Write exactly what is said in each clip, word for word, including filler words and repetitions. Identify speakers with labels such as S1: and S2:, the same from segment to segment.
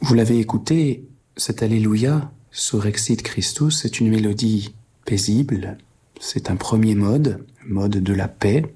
S1: Vous l'avez écouté, cet Alléluia, Surrexit Christus, c'est une mélodie paisible, c'est un premier mode, mode de la paix.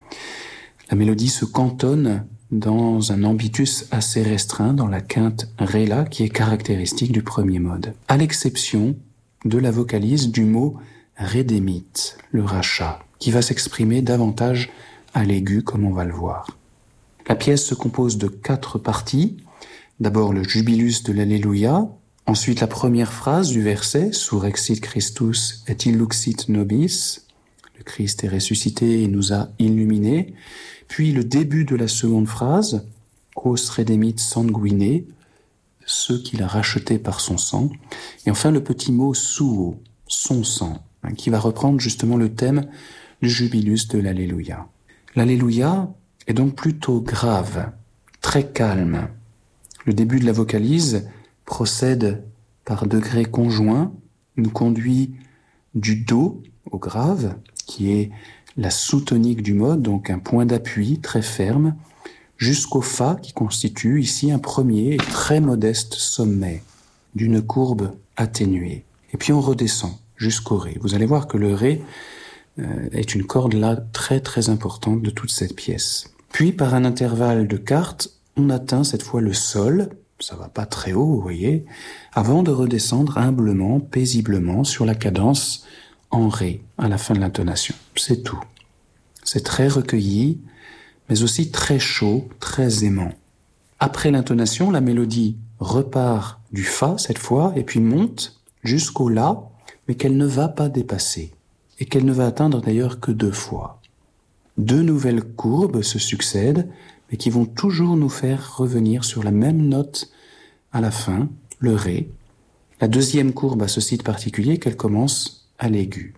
S1: La mélodie se cantonne dans un ambitus assez restreint, dans la quinte Ré-La, qui est caractéristique du premier mode, à l'exception de la vocalise du mot Rédémite, le rachat, qui va s'exprimer davantage à l'aigu, comme on va le voir. La pièce se compose de quatre parties. D'abord le jubilus de l'Alléluia, ensuite la première phrase du verset, Surrexit Christus et illuxit nobis, le Christ est ressuscité et nous a illuminés, puis le début de la seconde phrase, Quos redemit sanguine, ceux qu'il a rachetés par son sang, et enfin le petit mot suo, son sang, hein, qui va reprendre justement le thème du jubilus de l'Alléluia. L'Alléluia est donc plutôt grave, très calme. Le début de la vocalise procède par degrés conjoints, nous conduit du Do au grave, qui est la sous-tonique du mode, donc un point d'appui très ferme, jusqu'au Fa, qui constitue ici un premier et très modeste sommet d'une courbe atténuée. Et puis on redescend jusqu'au Ré. Vous allez voir que le Ré euh, est une corde là très très importante de toute cette pièce. Puis par un intervalle de quartes, on atteint cette fois le Sol, ça va pas très haut, vous voyez, avant de redescendre humblement, paisiblement sur la cadence en Ré à la fin de l'intonation. C'est tout. C'est très recueilli, mais aussi très chaud, très aimant. Après l'intonation, la mélodie repart du Fa cette fois, et puis monte jusqu'au La, mais qu'elle ne va pas dépasser, et qu'elle ne va atteindre d'ailleurs que deux fois. Deux nouvelles courbes se succèdent, mais qui vont toujours nous faire revenir sur la même note à la fin, le Ré. La deuxième courbe a ce site particulier qu'elle commence à l'aigu.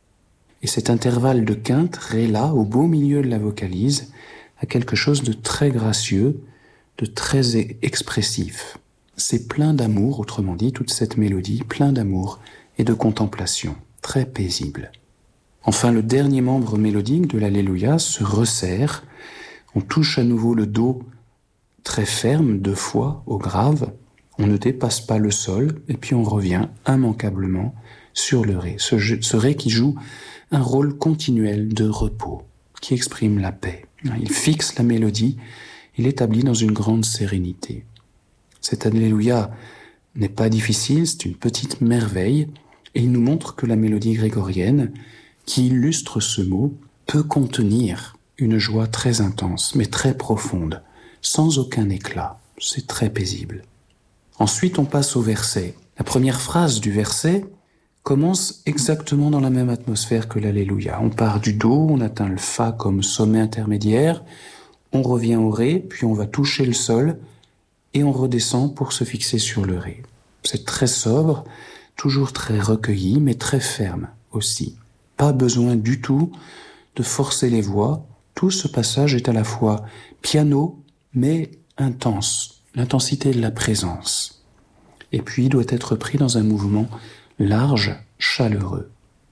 S1: Et cet intervalle de quinte, Ré-La, au beau milieu de la vocalise, a quelque chose de très gracieux, de très expressif. C'est plein d'amour, autrement dit, toute cette mélodie, plein d'amour et de contemplation, très paisible. Enfin, le dernier membre mélodique de l'Alléluia se resserre. On touche à nouveau le Do très ferme, deux fois, au grave. On ne dépasse pas le Sol, et puis on revient immanquablement sur le Ré. Ce, ce Ré qui joue un rôle continuel de repos, qui exprime la paix. Il fixe la mélodie, il l'établit dans une grande sérénité. Cet Alléluia n'est pas difficile, c'est une petite merveille, et il nous montre que la mélodie grégorienne, qui illustre ce mot, peut contenir une joie très intense, mais très profonde, sans aucun éclat. C'est très paisible. Ensuite, on passe au verset. La première phrase du verset commence exactement dans la même atmosphère que l'Alléluia. On part du Do, on atteint le Fa comme sommet intermédiaire, on revient au Ré, puis on va toucher le Sol, et on redescend pour se fixer sur le Ré. C'est très sobre, toujours très recueilli, mais très ferme aussi. Pas besoin du tout de forcer les voix. Tout ce passage est à la fois piano, mais intense, l'intensité de la présence. Et puis, il doit être pris dans un mouvement large, chaleureux.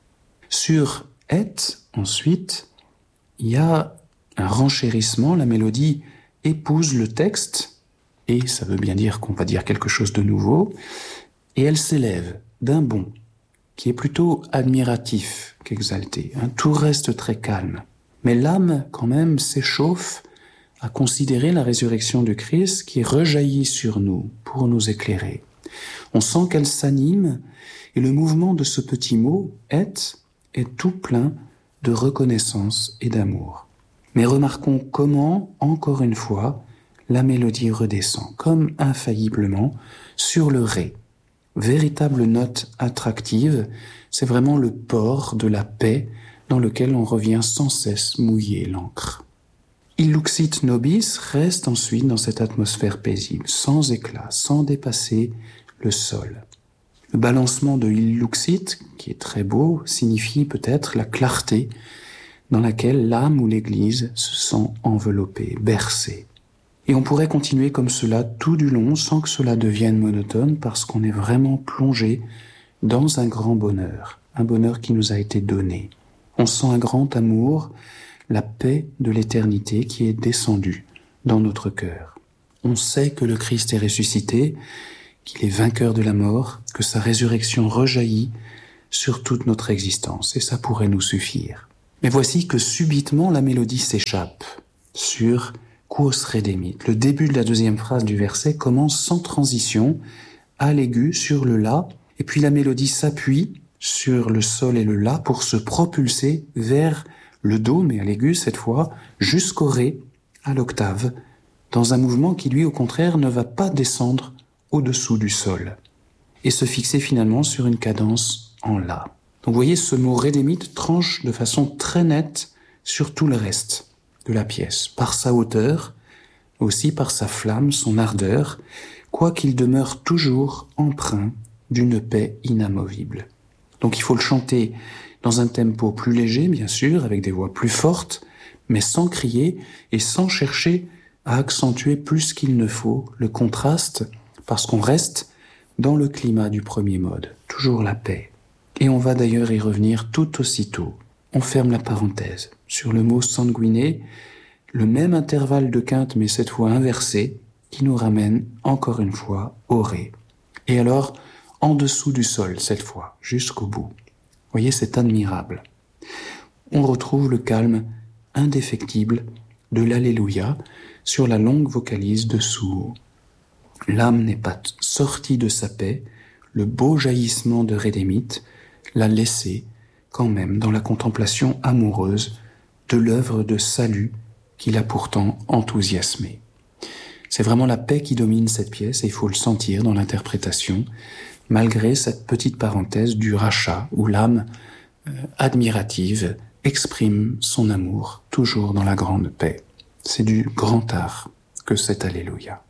S1: Sur « et », ensuite, il y a un renchérissement, la mélodie épouse le texte, et ça veut bien dire qu'on va dire quelque chose de nouveau, et elle s'élève d'un bond, qui est plutôt admiratif qu'exalté. Hein. Tout reste très calme. Mais l'âme, quand même, s'échauffe à considérer la résurrection du Christ qui rejaillit sur nous pour nous éclairer. On sent qu'elle s'anime et le mouvement de ce petit mot « et » est tout plein de reconnaissance et d'amour. Mais remarquons comment, encore une fois, la mélodie redescend, comme infailliblement, sur le Ré. Véritable note attractive, c'est vraiment le port de la paix dans lequel on revient sans cesse mouiller l'encre. Illuxit nobis reste ensuite dans cette atmosphère paisible, sans éclat, sans dépasser le Sol. Le balancement de Illuxit, qui est très beau, signifie peut-être la clarté dans laquelle l'âme ou l'Église se sent enveloppée, bercée. Et on pourrait continuer comme cela tout du long sans que cela devienne monotone parce qu'on est vraiment plongé dans un grand bonheur, un bonheur qui nous a été donné. On sent un grand amour, la paix de l'éternité qui est descendue dans notre cœur. On sait que le Christ est ressuscité, qu'il est vainqueur de la mort, que sa résurrection rejaillit sur toute notre existence, et ça pourrait nous suffire. Mais voici que subitement la mélodie s'échappe sur Quos redemit. Le début de la deuxième phrase du verset commence sans transition, à l'aigu sur le la, et puis la mélodie s'appuie sur le sol et le la pour se propulser vers le do, mais à l'aigu cette fois, jusqu'au ré, à l'octave, dans un mouvement qui lui au contraire ne va pas descendre au-dessous du sol, et se fixer finalement sur une cadence en la. Donc vous voyez, ce mot redemit tranche de façon très nette sur tout le reste de la pièce, par sa hauteur, aussi par sa flamme, son ardeur, quoiqu'il demeure toujours empreint d'une paix inamovible. Donc il faut le chanter dans un tempo plus léger, bien sûr, avec des voix plus fortes, mais sans crier et sans chercher à accentuer plus qu'il ne faut le contraste, parce qu'on reste dans le climat du premier mode, toujours la paix. Et on va d'ailleurs y revenir tout aussitôt. On ferme la parenthèse sur le mot sanguiné, le même intervalle de quinte, mais cette fois inversé, qui nous ramène encore une fois au ré. Et alors, en dessous du sol, cette fois, jusqu'au bout. Vous voyez, c'est admirable. On retrouve le calme indéfectible de l'Alléluia sur la longue vocalise dessous. L'âme n'est pas sortie de sa paix, le beau jaillissement de Redemit l'a laissé quand même dans la contemplation amoureuse de l'œuvre de salut qu'il a pourtant enthousiasmé. C'est vraiment la paix qui domine cette pièce et il faut le sentir dans l'interprétation, malgré cette petite parenthèse du rachat où l'âme euh, admirative exprime son amour toujours dans la grande paix. C'est du grand art que cet Alléluia.